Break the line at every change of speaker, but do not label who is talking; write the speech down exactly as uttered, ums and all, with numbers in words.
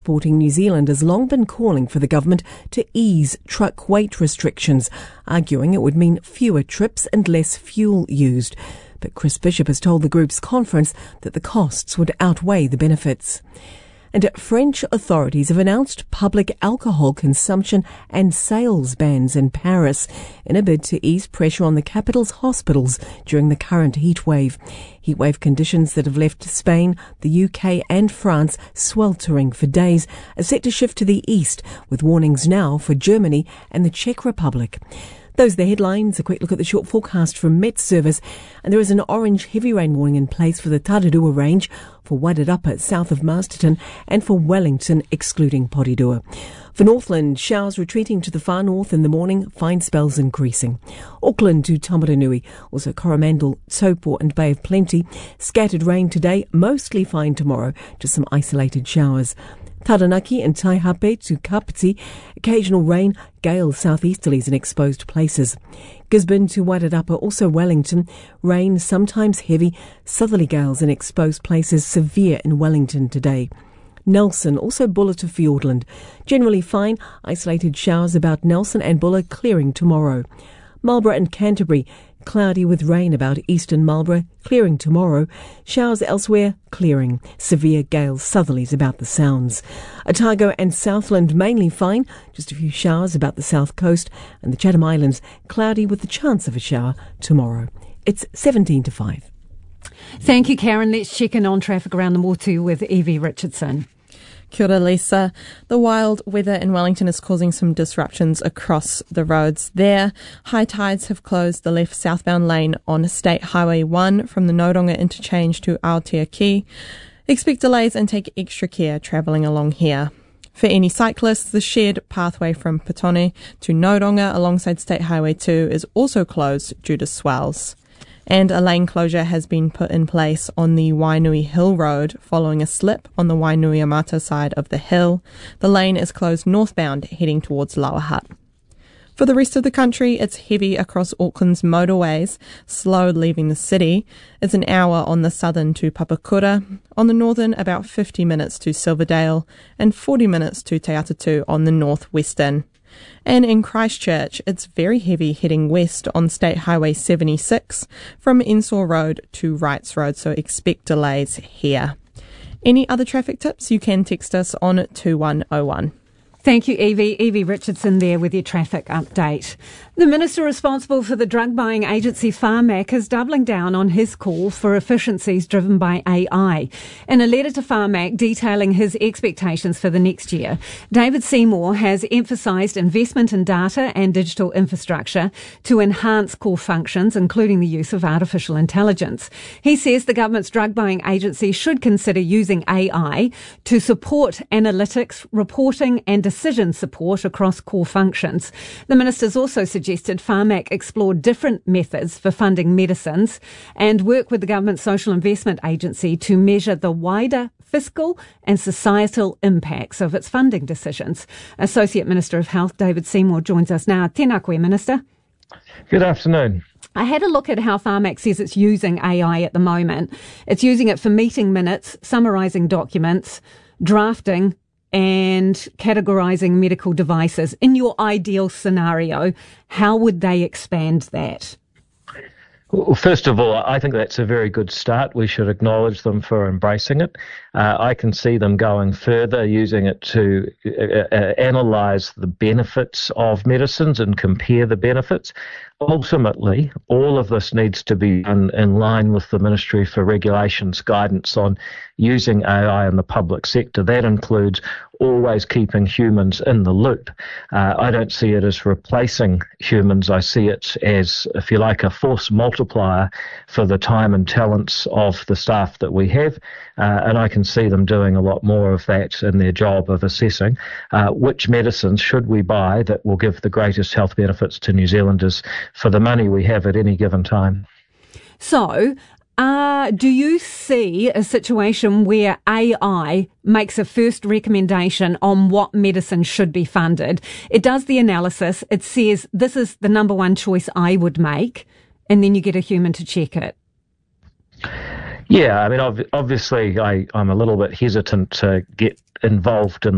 Sporting New Zealand has long been calling for the government to ease truck weight restrictions, arguing it would mean fewer trips and less fuel used. But Chris Bishop has told the group's conference that the costs would outweigh the benefits. And French authorities have announced public alcohol consumption and sales bans in Paris in a bid to ease pressure on the capital's hospitals during the current heatwave. Heatwave conditions that have left Spain, the U K and France sweltering for days are set to shift to the east, with warnings now for Germany and the Czech Republic. Those are the headlines. A quick look at the short forecast from Met Service. And there is an orange heavy rain warning in place for the Tararua range, for Wairarapa south of Masterton, and for Wellington excluding Porirua. For Northland, showers retreating to the far north in the morning, fine spells increasing. Auckland to Tamaranui, also Coromandel, Taupo and Bay of Plenty. Scattered rain today, mostly fine tomorrow, just some isolated showers. Taranaki and Taihape to Kapiti, occasional rain, gale southeasterlies in exposed places. Gisborne to Wairarapa, also Wellington, rain, sometimes heavy, southerly gales in exposed places, severe in Wellington today. Nelson, also Buller to Fiordland, generally fine, isolated showers about Nelson and Buller clearing tomorrow. Marlborough and Canterbury, cloudy with rain about eastern Marlborough, clearing tomorrow. Showers elsewhere, clearing. Severe gales southerlies about the Sounds. Otago and Southland mainly fine, just a few showers about the south coast, and the Chatham Islands cloudy with the chance of a shower tomorrow. It's seventeen to five.
Thank you, Karen. Let's check in on traffic around the Motu with Evie Richardson.
Kia ora, Lisa. The wild weather in Wellington is causing some disruptions across the roads there. High tides have closed the left southbound lane on State Highway one from the Nodonga interchange to Aotea Quay. Expect delays and take extra care travelling along here. For any cyclists, the shared pathway from Petone to Nodonga alongside State Highway two is also closed due to swells. And a lane closure has been put in place on the Wainui Hill Road following a slip on the Wainui Amata side of the hill. The lane is closed northbound heading towards Lower Hutt. For the rest of the country, it's heavy across Auckland's motorways, slow leaving the city. It's an hour on the southern to Papakura, on the northern about fifty minutes to Silverdale, and forty minutes to Te Atatu on the northwestern. And in Christchurch, it's very heavy heading west on State Highway seventy-six from Ensor Road to Wrights Road, so expect delays here. Any other traffic tips, you can text us on two one oh one.
Thank you, Evie. Evie Richardson there with your traffic update. The minister responsible for the drug buying agency Pharmac is doubling down on his call for efficiencies driven by A I. In a letter to Pharmac detailing his expectations for the next year, David Seymour has emphasised investment in data and digital infrastructure to enhance core functions, including the use of artificial intelligence. He says the government's drug buying agency should consider using A I to support analytics, reporting and decision support across core functions. The minister's also suggested Pharmac explore different methods for funding medicines and work with the government social investment agency to measure the wider fiscal and societal impacts of its funding decisions. Associate Minister of Health David Seymour joins us now. Tēnā koe, Minister.
Good afternoon.
I had a look at how Pharmac says it's using A I at the moment. It's using it for meeting minutes, summarising documents, drafting and categorising medical devices. In your ideal scenario, how would they expand that?
Well, first of all, I think that's a very good start. We should acknowledge them for embracing it. Uh, I can see them going further, using it to uh, uh, analyse the benefits of medicines and compare the benefits. Ultimately, all of this needs to be in, in line with the Ministry for Regulation's guidance on using A I in the public sector. That includes always keeping humans in the loop. Uh, I don't see it as replacing humans. I see it as, if you like, a force multiplier for the time and talents of the staff that we have. Uh, and I can see them doing a lot more of that in their job of assessing uh, which medicines should we buy that will give the greatest health benefits to New Zealanders for the money we have at any given time.
So, uh, do you see a situation where A I makes a first recommendation on what medicine should be funded? It does the analysis. It says, this is the number one choice I would make, and then you get a human to check it.
Yeah, I mean, ob- obviously I, I'm a little bit hesitant to get involved in